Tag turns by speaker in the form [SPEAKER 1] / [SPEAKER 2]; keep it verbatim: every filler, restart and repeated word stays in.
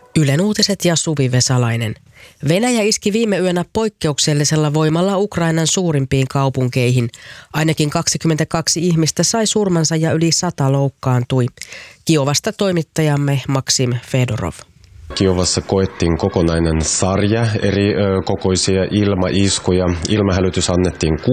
[SPEAKER 1] Ylen uutiset ja Suvi Vesalainen. Venäjä iski viime yönä poikkeuksellisella voimalla Ukrainan suurimpiin kaupunkeihin. Ainakin kaksikymmentäkaksi ihmistä sai surmansa ja yli sata loukkaantui. Kiovasta toimittajamme Maksim Fedorov.
[SPEAKER 2] Kiovassa koettiin kokonainen sarja eri ö, kokoisia ilmaiskuja. Ilmahälytys annettiin